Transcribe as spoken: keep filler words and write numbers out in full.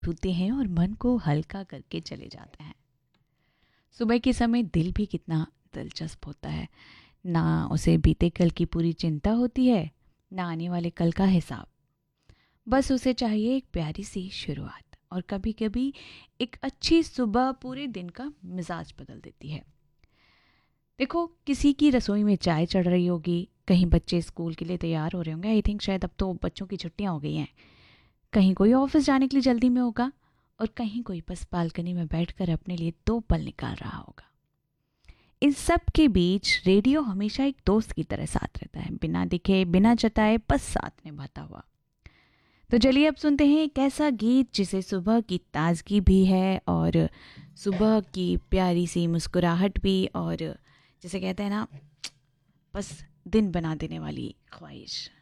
छूते हैं और मन को हल्का करके चले जाते हैं। सुबह के समय दिल भी कितना दिलचस्प होता है, ना उसे बीते कल की पूरी चिंता होती है, ना आने वाले कल का हिसाब। बस उसे चाहिए एक प्यारी सी शुरुआत, और कभी कभी एक अच्छी सुबह पूरे दिन का मिजाज बदल देती है। देखो, किसी की रसोई में चाय चढ़ रही होगी, कहीं बच्चे स्कूल के लिए तैयार हो रहे होंगे। आई थिंक शायद अब तो बच्चों की छुट्टियां हो गई हैं। कहीं कोई ऑफिस जाने के लिए जल्दी में होगा, और कहीं कोई बस बालकनी में बैठकर अपने लिए दो पल निकाल रहा होगा। इन सब के बीच रेडियो हमेशा एक दोस्त की तरह साथ रहता है, बिना दिखे बिना जताए, बस साथ निभाता हुआ। तो चलिए अब सुनते हैं एक ऐसा गीत जिसे सुबह की ताजगी भी है, और सुबह की प्यारी सी मुस्कुराहट भी, और जिसे कहते हैं ना, बस दिन बना देने वाली ख्वाहिश।